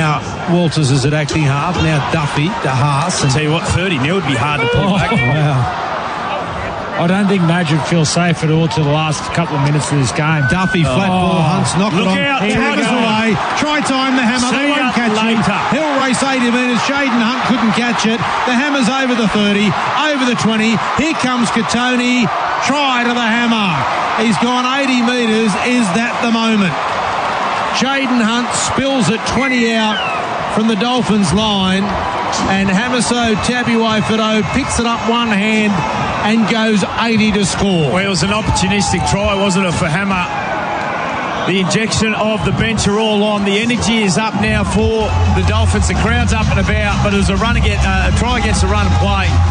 Now Walters is at acting half. Now Duffy to Haas. I'll tell you what, 30-0 would be hard to pull back. Wow. I don't think Madge would feel safe at all to the last couple of minutes of this game. Duffy, flat ball, Hunt's knocked it on. Look out. The hammer's away. Try time, the hammer. They won't catch him. He'll race 80 metres. Shaden Hunt couldn't catch it. The hammer's over the 30, over the 20. Here comes Katoni. Try to the hammer. He's gone 80 metres. Is that the moment? Shaden Hunt spills it 20 out from the Dolphins line, and Hamiso Tabuai-Fidow picks it up one hand and goes 80 to score. Well, it was an opportunistic try, wasn't it, for Hammer? The injection of the bench are all on. The energy is up now for the Dolphins. The crowd's up and about, but it was a try against the run and play.